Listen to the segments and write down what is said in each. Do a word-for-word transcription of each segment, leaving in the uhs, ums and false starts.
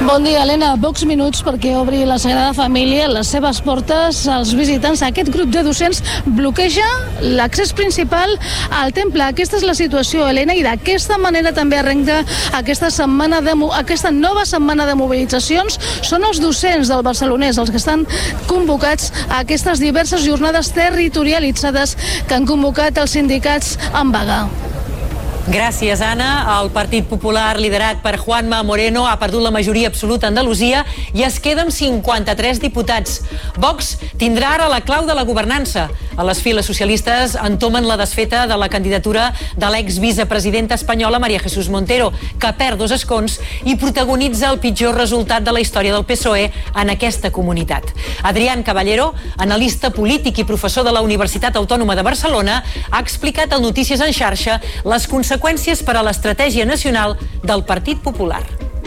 Bon dia, Helena. Pocs minuts perquè obri la Sagrada Família les seves portes als visitants. Aquest grup de docents bloqueja l'accés principal al temple. Aquesta és la situació, Helena, i d'aquesta manera també arrenca aquesta setmana de, aquesta nova setmana de mobilitzacions. Són els docents del Barcelonès els que estan convocats a aquestes diverses jornades territorialitzades que han convocat els sindicats en vaga. Gràcies, Anna. El Partit Popular, liderat per Juanma Moreno, ha perdut la majoria absoluta a Andalusia i es queda amb cinquanta-tres diputats. Vox tindrà ara la clau de la governança. A les files socialistes entomen la desfeta de la candidatura de l'exvicepresidenta espanyola María Jesús Montero, que perd dos escons i protagonitza el pitjor resultat de la història del P S O E en aquesta comunitat. Adrián Caballero, analista polític i professor de la Universitat Autònoma de Barcelona, ha explicat al Notícies en xarxa les conseqüències conseqüències per a l'estratègia nacional del Partit Popular.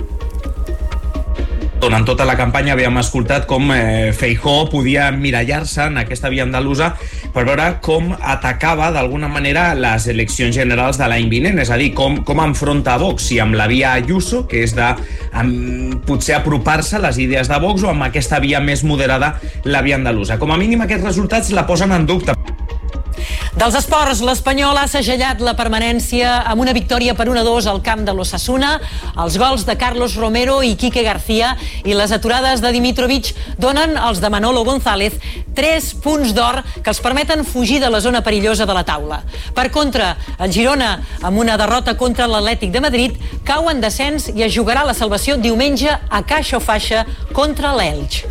Durant tota la campanya havíem escoltat com eh, Feijóo podia emmirallar-se en aquesta via andalusa per veure com atacava d'alguna manera les eleccions generals de l'any vinent, és a dir, com, com enfronta a Vox, si amb la via Ayuso, que és de amb, potser apropar-se a les idees de Vox, o amb aquesta via més moderada, la via andalusa. Com a mínim aquests resultats la posen en dubte. Dels esports, l'Espanyol ha segellat la permanència amb una victòria per un a dos al camp de l'Osasuna. Els gols de Carlos Romero i Quique García i les aturades de Dimitrovic donen als de Manolo González tres punts d'or que els permeten fugir de la zona perillosa de la taula. Per contra, el Girona, amb una derrota contra l'Atlètic de Madrid, cau en descens i es jugarà la salvació diumenge a Caixa o Faixa contra l'Elx.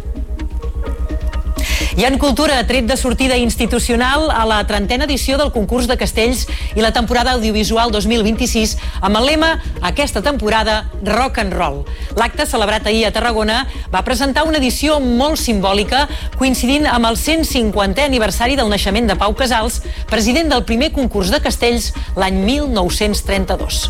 I en cultura, tret de sortida institucional a la trentena edició del concurs de castells i la temporada audiovisual dos mil vint-i-sis, amb el lema aquesta temporada Rock and Roll. L'acte, celebrat ahir a Tarragona, va presentar una edició molt simbòlica coincidint amb el cent cinquantè aniversari del naixement de Pau Casals, president del primer concurs de castells l'any mil nou-cents trenta-dos.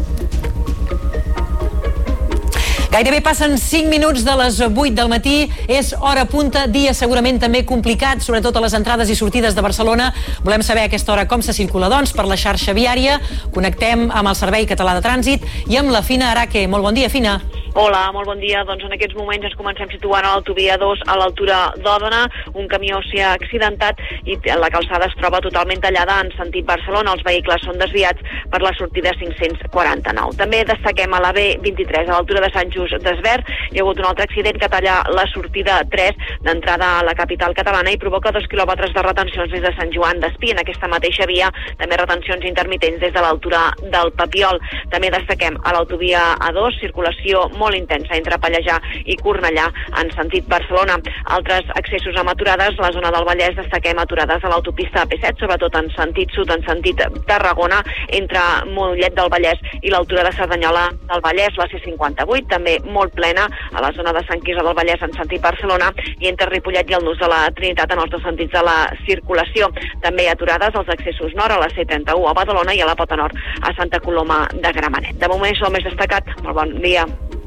Gairebé passen cinc minuts de les vuit del matí, és hora punta, dia segurament també complicat, sobretot a les entrades i sortides de Barcelona. Volem saber a aquesta hora com se circula, doncs, per la xarxa viària. Connectem amb el Servei Català de Trànsit i amb la Fina Araque. Molt bon dia, Fina. Hola, molt bon dia. Doncs en aquests moments ens comencem situant a l'autovia dos a l'altura d'Òdena. Un camió s'hi ha accidentat i la calçada es troba totalment tallada en sentit Barcelona. Els vehicles són desviats per la sortida cinc-cents quaranta-nou. També destaquem a la B vint-i-tres, a l'altura de Sant Just d'Esvern. Hi ha hagut un altre accident que talla la sortida tres d'entrada a la capital catalana i provoca dos quilòmetres de retencions des de Sant Joan d'Espí. En aquesta mateixa via també retencions intermitents des de l'altura del Papiol. També destaquem a l'autovia A dos, circulació molt intensa entre Pallejà i Cornellà en sentit Barcelona. Altres accessos amb aturades, la zona del Vallès destaquem aturades a l'autopista P set, sobretot en sentit sud, en sentit Tarragona, entre Mollet del Vallès i l'altura de Cerdanyola del Vallès, la C cinquanta-vuit, també molt plena a la zona de Sant Quirze del Vallès en sentit Barcelona i entre Ripollet i el Nus de la Trinitat en els dos sentits de la circulació. També aturades als accessos nord a la C trenta-u a Badalona i a la Pota Nord a Santa Coloma de Gramenet. De moment això el més destacat. Molt bon dia.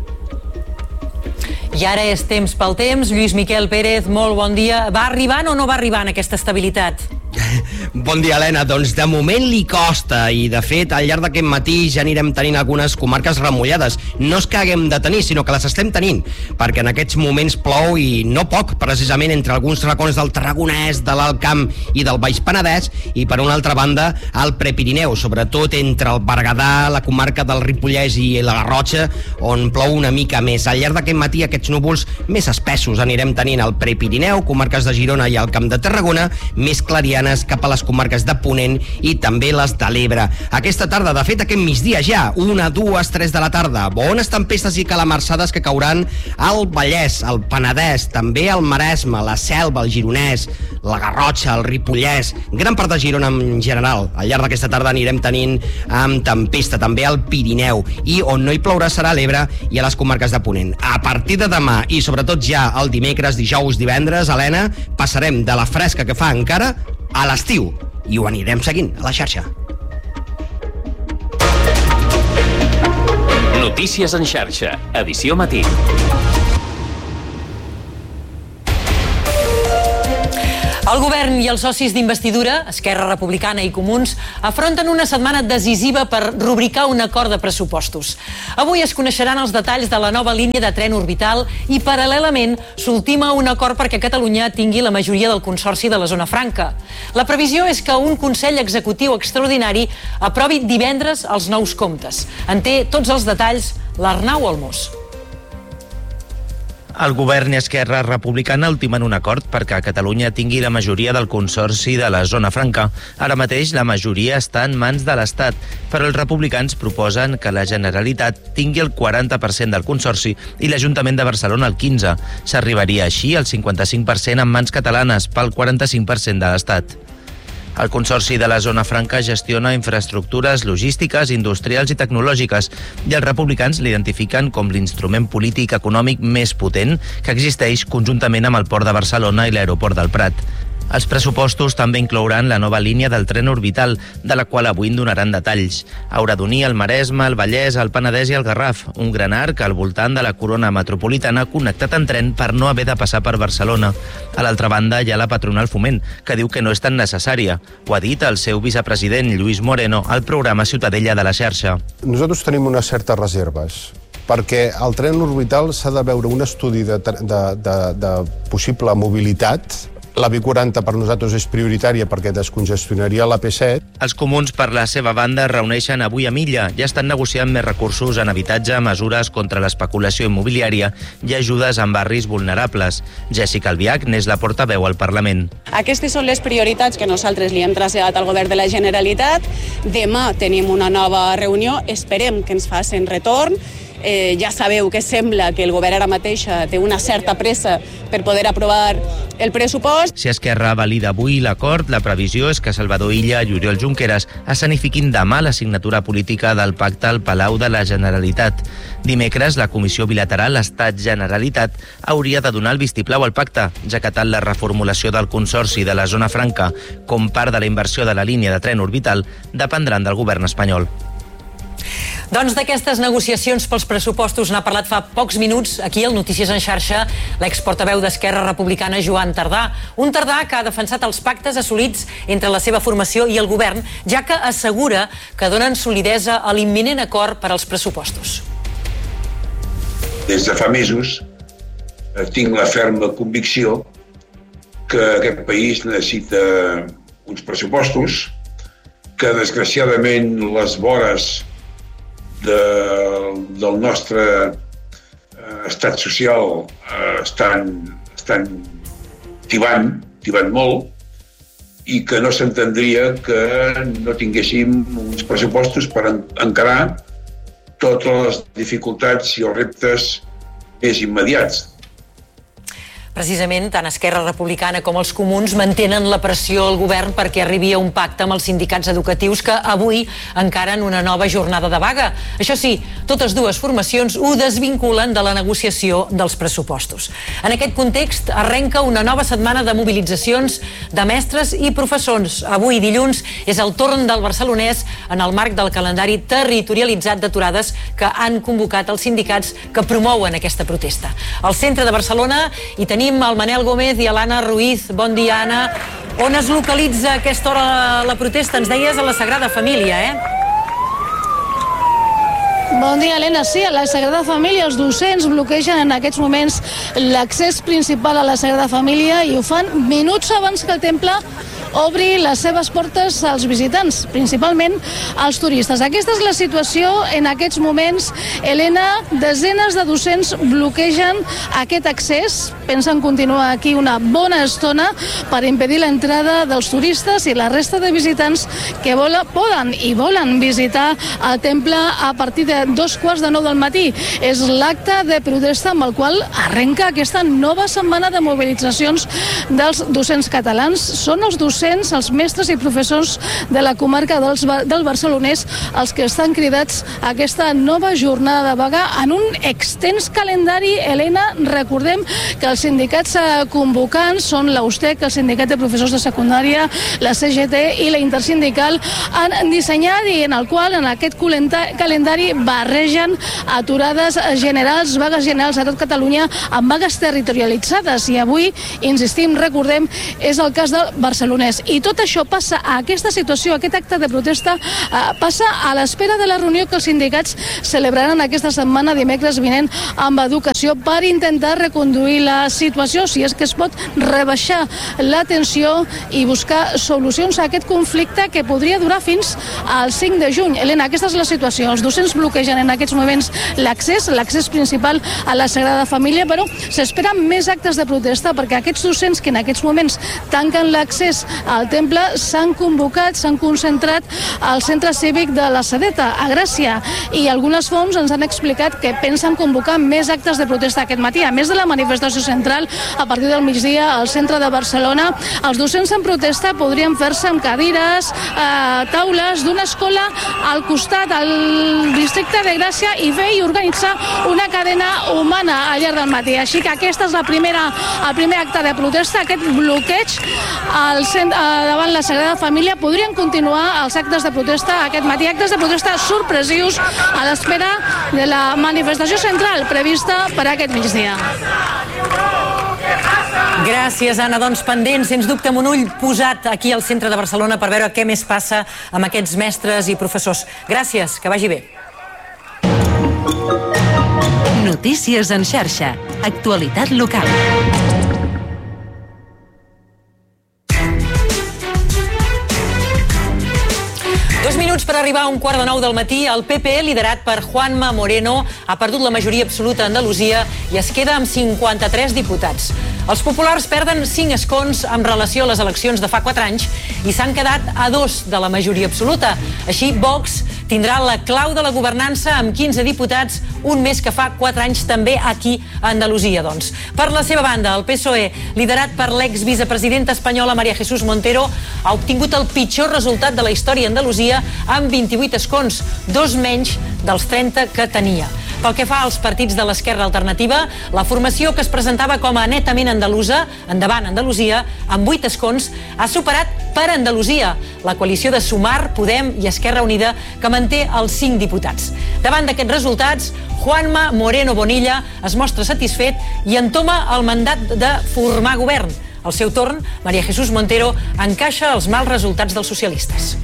I ara és temps pel temps. Lluís Miquel Pérez, molt bon dia. Va arribant o no va arribant aquesta estabilitat? Bon dia, Helena. Doncs de moment li costa i, de fet, al llarg d'aquest matí ja anirem tenint algunes comarques remullades. No és que haguem de tenir, sinó que les estem tenint, perquè en aquests moments plou i no poc, precisament entre alguns racons del Tarragonès, de l'Alt Camp i del Baix Penedès, i per una altra banda al Prepirineu, sobretot entre el Berguedà, la comarca del Ripollès i la Garrotxa, on plou una mica més. Al llarg d'aquest matí aquests núvols més espessos anirem tenint al Prepirineu, comarques de Girona i al Camp de Tarragona, més clarianes cap a les comarques de Ponent i també les de l'Ebre. Aquesta tarda, de fet aquest migdia ja, una, dues, tres de la tarda, bones tempestes i calamarsades que cauran al Vallès, al Penedès, també al Maresme, la Selva, el Gironès, la Garrotxa, el Ripollès, gran part de Girona en general. Al llarg d'aquesta tarda anirem tenint amb tempesta també al Pirineu, i on no hi plourà serà a l'Ebre i a les comarques de Ponent. A partir de demà i sobretot ja el dimecres, dijous, divendres, Helena, passarem de la fresca que fa encara a l'estiu, i ho anirem seguint a la xarxa. Notícies en xarxa, edició matí. El govern i els socis d'investidura, Esquerra Republicana i Comuns, afronten una setmana decisiva per rubricar un acord de pressupostos. Avui es coneixeran els detalls de la nova línia de tren orbital i, paral·lelament, s'ultima un acord perquè Catalunya tingui la majoria del Consorci de la Zona Franca. La previsió és que un Consell Executiu extraordinari aprovi divendres els nous comptes. En té tots els detalls l'Arnau Olmos. El govern i Esquerra Republicana ultimen un acord perquè Catalunya tingui la majoria del Consorci de la Zona Franca. Ara mateix la majoria està en mans de l'Estat, però els republicans proposen que la Generalitat tingui el quaranta per cent del Consorci i l'Ajuntament de Barcelona el quinze per cent. S'arribaria així al cinquanta-cinc per cent en mans catalanes pel quaranta-cinc per cent de l'Estat. El Consorci de la Zona Franca gestiona infraestructures logístiques, industrials i tecnològiques i els republicans l'identifiquen com l'instrument polític econòmic més potent que existeix conjuntament amb el Port de Barcelona i l'Aeroport del Prat. Els pressupostos també inclouran la nova línia del tren orbital, de la qual avui en donaran detalls. Haurà d'unir el Maresme, el Vallès, el Penedès i el Garraf, un gran arc al voltant de la corona metropolitana connectat en tren per no haver de passar per Barcelona. A l'altra banda hi ha la patronal Foment, que diu que no és tan necessària. Ho ha dit el seu vicepresident, Lluís Moreno, al programa Ciutadella de la xarxa. Nosaltres tenim unes certes reserves, perquè el tren orbital s'ha de veure un estudi de, de, de, de possible mobilitat. La B quaranta per nosaltres és prioritària perquè descongestionaria la P set. Els comuns, per la seva banda, es reuneixen avui a Milla i estan negociant més recursos en habitatge, mesures contra l'especulació immobiliària i ajudes en barris vulnerables. Jessica Albiach n'és la portaveu al Parlament. Aquestes són les prioritats que nosaltres li hem traslladat al govern de la Generalitat. Demà tenim una nova reunió, esperem que ens facin retorn. Eh, ja sabeu que sembla que el govern ara mateixa té una certa pressa per poder aprovar el pressupost. Si Esquerra valida avui l'acord, la previsió és que Salvador Illa i Oriol Junqueras escenifiquin demà la signatura política del pacte al Palau de la Generalitat. Dimecres, la Comissió Bilateral Estat-Generalitat hauria de donar el vistiplau al pacte, ja que tant la reformulació del Consorci de la Zona Franca com part de la inversió de la línia de tren orbital dependran del govern espanyol. Doncs d'aquestes negociacions pels pressupostos n'ha parlat fa pocs minuts aquí al Notícies en xarxa l'exportaveu d'Esquerra Republicana Joan Tardà. Un Tardà que ha defensat els pactes assolits entre la seva formació i el govern, ja que assegura que donen solidesa a l'imminent acord per als pressupostos. Des de fa mesos tinc la ferma convicció que aquest país necessita uns pressupostos, que desgraciadament les vores De, del nostre eh, estat social eh, estan, estan tibant, tibant molt, i que no s'entendria que no tinguéssim uns pressupostos per en, encarar totes les dificultats i els reptes més immediats. Precisament, tant Esquerra Republicana com els comuns mantenen la pressió al govern perquè arribi a un pacte amb els sindicats educatius que avui encaren una nova jornada de vaga. Això sí, totes dues formacions ho desvinculen de la negociació dels pressupostos. En aquest context, arrenca una nova setmana de mobilitzacions de mestres i professors. Avui, dilluns, és el torn del barcelonès en el marc del calendari territorialitzat d'aturades que han convocat els sindicats que promouen aquesta protesta. Al centre de Barcelona hi tenim el Manel Gómez i l'Anna Ruiz. Bon dia, Anna. On es localitza a aquesta hora la protesta? Ens deies a la Sagrada Família, eh? Bon dia, Helena. Sí, a la Sagrada Família els docents bloquegen en aquests moments l'accés principal a la Sagrada Família i ho fan minuts abans que el temple obri les seves portes als visitants, principalment als turistes. Aquesta és la situació en aquests moments. Helena, desenes de docents bloquegen aquest accés, pensen continuar aquí una bona estona per impedir l'entrada dels turistes i la resta de visitants que volen, poden i volen visitar el temple a partir de dos quarts de nou del matí. És l'acte de protesta amb el qual arrenca aquesta nova setmana de mobilitzacions dels docents catalans. Són els docents docents, els mestres i professors de la comarca dels, del Barcelonès, els que estan cridats a aquesta nova jornada de vaga en un extens calendari. Helena, recordem que els sindicats convocants són l'U S T E C, el Sindicat de Professors de Secundària, la C G T i la Intersindical, han dissenyat i en el qual, en aquest calendari, barregen aturades generals, vagues generals a tot Catalunya, amb vagues territorialitzades. I avui, insistim, recordem, és el cas del Barcelonès. I tot això passa a aquesta situació, aquest acte de protesta, eh, passa a l'espera de la reunió que els sindicats celebraran aquesta setmana, dimecres vinent, amb Educació, per intentar reconduir la situació, si és que es pot rebaixar la tensió i buscar solucions a aquest conflicte que podria durar fins al cinc de juny. Helena, aquesta és la situació. Els docents bloquegen en aquests moments l'accés, l'accés principal a la Sagrada Família, però s'esperen més actes de protesta perquè aquests docents que en aquests moments tanquen l'accés al temple s'han convocat, s'han concentrat al centre cívic de la Sedeta, a Gràcia, i algunes fonts ens han explicat que pensen convocar més actes de protesta aquest matí. A més de la manifestació central, a partir del migdia al centre de Barcelona, els docents en protesta podrien fer-se amb cadires, eh, taules d'una escola al costat, al districte de Gràcia, i fer i organitzar una cadena humana al llarg del matí. Així que aquesta és la primera, el primer acte de protesta, aquest bloqueig al centre, davant la Sagrada Família. Podrien continuar els actes de protesta aquest matí, actes de protesta sorpresius a l'espera de la manifestació central prevista per aquest migdia. Gràcies, Anna. Doncs pendents, sens dubte, amb un ull posat aquí al centre de Barcelona per veure què més passa amb aquests mestres i professors. Gràcies, que vagi bé. Notícies en xarxa. Actualitat local. Dos minuts per arribar a un quart de nou del matí. El P P, liderat per Juanma Moreno, ha perdut la majoria absoluta a Andalusia i es queda amb cinquanta-tres diputats. Els populars perden cinc escons en relació a les eleccions de fa quatre anys i s'han quedat a dos de la majoria absoluta. Així, Vox tindrà la clau de la governança amb quinze diputats, un més que fa quatre anys també aquí a Andalusia, doncs. Per la seva banda, el P S O E, liderat per l'exvicepresidenta espanyola María Jesús Montero, ha obtingut el pitjor resultat de la història a Andalusia amb vint-i-vuit escons, dos menys dels trenta que tenia. Pel que fa als partits de l'esquerra alternativa, la formació que es presentava com a netament andalusa, Endavant Andalusia, amb vuit escons, ha superat per Andalusia la coalició de Sumar, Podem i Esquerra Unida, que manté els cinc diputats. Davant d'aquests resultats, Juanma Moreno Bonilla es mostra satisfet i entoma el mandat de formar govern. Al seu torn, María Jesús Montero encaixa els mals resultats dels socialistes.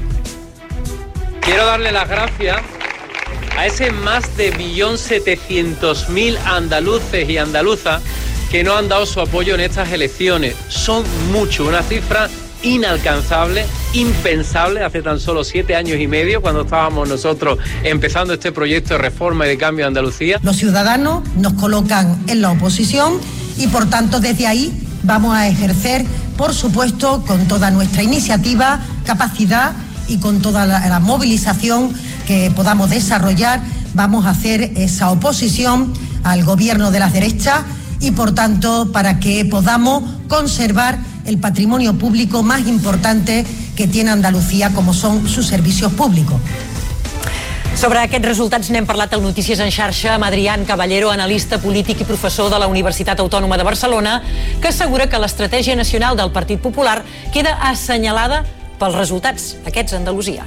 Quiero darle las gracias a ese más de millón setecientos mil andaluces y andaluzas que no han dado su apoyo en estas elecciones. Son muchos, una cifra inalcanzable, impensable hace tan solo siete años y medio, cuando estábamos nosotros empezando este proyecto de reforma y de cambio de Andalucía. Los ciudadanos nos colocan en la oposición y por tanto desde ahí vamos a ejercer, por supuesto, con toda nuestra iniciativa, capacidad y con toda la, la movilización que podamos desarrollar, vamos a hacer esa oposición al gobierno de las derechas y por tanto para que podamos conservar el patrimonio público más importante que tiene Andalucía, como son sus servicios públicos. Sobre aquests resultats n'hem parlat al Notícies en xarxa amb Adrián Caballero, analista polític i professor de la Universitat Autònoma de Barcelona, que assegura que l'estratègia nacional del Partit Popular queda assenyalada pels resultats, aquests a Andalusia.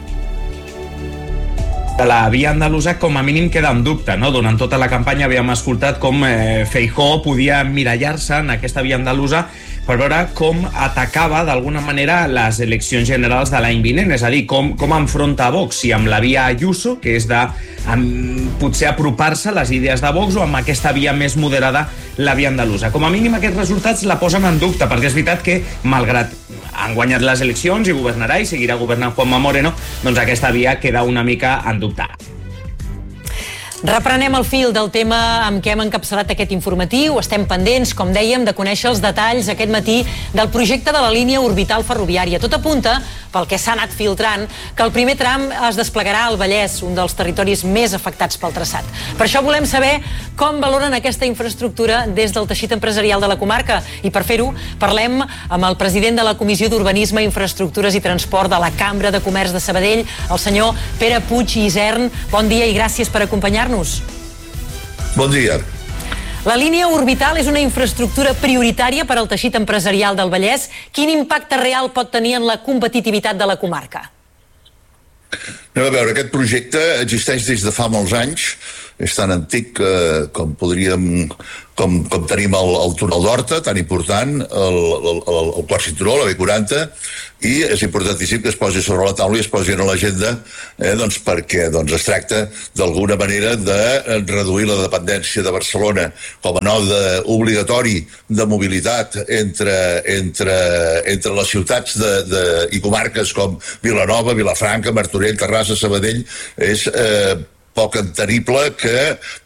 La via andalusa com a mínim queda en dubte, no? Durant tota la campanya havíem escoltat com eh, Feijóo podia emmirallar-se en aquesta via andalusa per veure com atacava d'alguna manera les eleccions generals de l'any vinent, és a dir, com, com enfronta a Vox, si amb la via Ayuso, que és de amb, potser apropar-se a les idees de Vox, o amb aquesta via més moderada, la via andalusa. Com a mínim aquests resultats la posen en dubte, perquè és veritat que, malgrat han guanyat les eleccions i governarà i seguirà governant Juanma Moreno, doncs aquesta via queda una mica en dubte. Reprenem el fil del tema amb què hem encapçalat aquest informatiu. Estem pendents, com dèiem, de conèixer els detalls aquest matí del projecte de la línia orbital ferroviària. Tot apunta, pel que s'ha anat filtrant, que el primer tram es desplegarà al Vallès, un dels territoris més afectats pel traçat. Per això volem saber com valoren aquesta infraestructura des del teixit empresarial de la comarca. I per fer-ho, parlem amb el president de la Comissió d'Urbanisme, Infraestructures i Transport de la Cambra de Comerç de Sabadell, el senyor Pere Puig i Isern. Bon dia i gràcies per acompanyar-nos. Bon dia. La línia orbital és una infraestructura prioritària per al teixit empresarial del Vallès. Quin impacte real pot tenir en la competitivitat de la comarca? Anem a veure, aquest projecte existeix des de fa molts anys. És tan antic eh, com podríem com, com tenim el, el túnel d'Horta, tan important, el, el, el, el quart cinturó, la B quaranta, i és importantíssim que es posi sobre la taula i es posi en l'agenda, eh, doncs perquè doncs, es tracta d'alguna manera de reduir la dependència de Barcelona com a node obligatori de mobilitat entre, entre, entre les ciutats de, de, i comarques com Vilanova, Vilafranca, Martorell, Terrassa, Sabadell. És eh, poc entenible que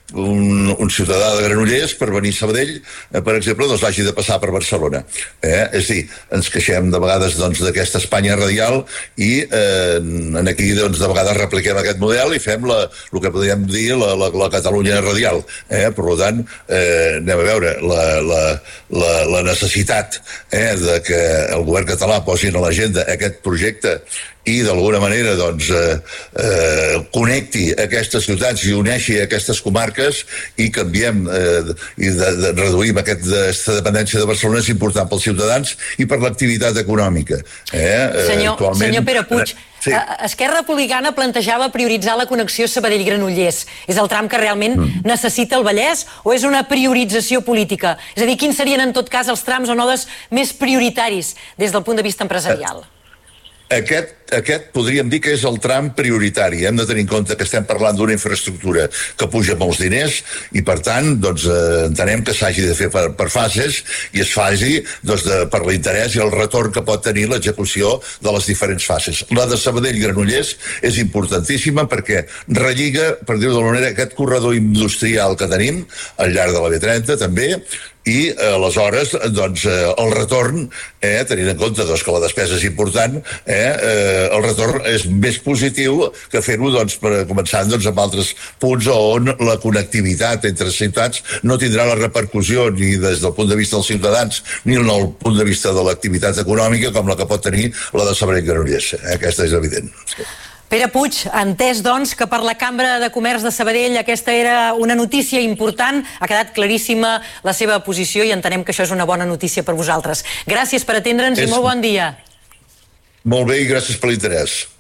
un, un ciutadà de Granollers, per venir a Sabadell, eh, per exemple, doncs hagi de passar per Barcelona. Eh? És a dir, ens queixem de vegades doncs, d'aquesta Espanya radial i eh, en aquí doncs, de vegades repliquem aquest model i fem la, el que podríem dir la, la, la Catalunya radial. Eh? Per tant, eh, anem a veure la, la, la, la necessitat eh, de que el govern català posi en l'agenda aquest projecte i d'alguna manera doncs, eh, eh, connecti aquestes ciutats i uneixi aquestes comarques i canviem eh, i de, de, reduïm aquesta dependència de Barcelona és important pels ciutadans i per l'activitat econòmica. Eh? Senyor, Actualment, senyor Pere Puig, sí. Esquerra Republicana plantejava prioritzar la connexió Sabadell-Granollers. És el tram que realment mm. necessita el Vallès o és una priorització política? És a dir, quins serien en tot cas els trams o nodes més prioritaris des del punt de vista empresarial? Aquest, aquest podríem dir que és el tram prioritari. Hem de tenir en compte que estem parlant d'una infraestructura que puja molts diners i, per tant, doncs, eh, entenem que s'hagi de fer per, per fases i es faci doncs, de, per l'interès i el retorn que pot tenir l'execució de les diferents fases. La de Sabadell-Granollers és importantíssima perquè relliga, per dir-ho d'alguna manera, aquest corredor industrial que tenim al llarg de la B trenta, també, i eh, aleshores doncs, eh, el retorn, eh, tenint en compte doncs, que la despesa és important, eh, eh, el retorn és més positiu que fer-ho doncs, per, començant doncs, amb altres punts on la connectivitat entre ciutats no tindrà la repercussió ni des del punt de vista dels ciutadans ni des del punt de vista de l'activitat econòmica com la que pot tenir la de Sabadell-Granollers. Eh, aquesta és evident. Pere Puig, entès doncs que per la Cambra de Comerç de Sabadell aquesta era una notícia important, ha quedat claríssima la seva posició i entenem que això és una bona notícia per vosaltres. Gràcies per atendre'ns és... i molt bon dia. Molt bé i gràcies per l'interès.